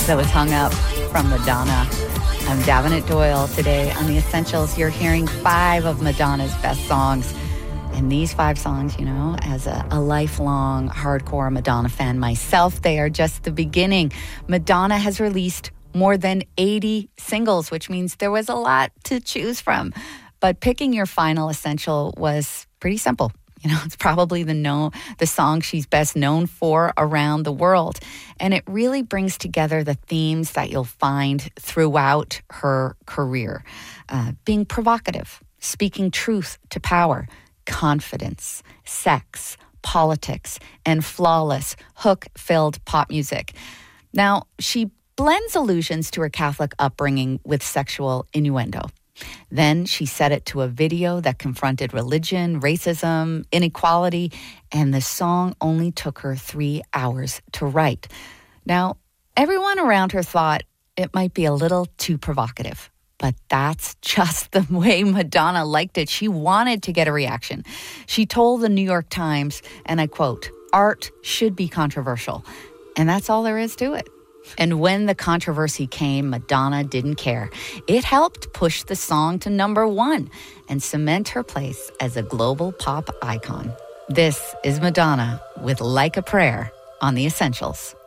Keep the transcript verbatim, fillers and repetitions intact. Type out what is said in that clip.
That was Hung Up from Madonna. I'm Davenant Doyle. Today on The Essentials, you're hearing five of Madonna's best songs. And these five songs, you know, as a, a lifelong hardcore Madonna fan myself, they are just the beginning. Madonna has released more than eighty singles, which means there was a lot to choose from. But picking your final essential was pretty simple. You know, it's probably the know, the song she's best known for around the world. And it really brings together the themes that you'll find throughout her career. Uh, being provocative, speaking truth to power, confidence, sex, politics, and flawless, hook-filled pop music. Now, she blends allusions to her Catholic upbringing with sexual innuendo. Then she set it to a video that confronted religion, racism, inequality, and the song only took her three hours to write. Now, everyone around her thought it might be a little too provocative, but that's just the way Madonna liked it. She wanted to get a reaction. She told the New York Times, and I quote, "Art should be controversial." And that's all there is to it. And when the controversy came, Madonna didn't care. It helped push the song to number one and cement her place as a global pop icon. This is Madonna with Like a Prayer on The Essentials.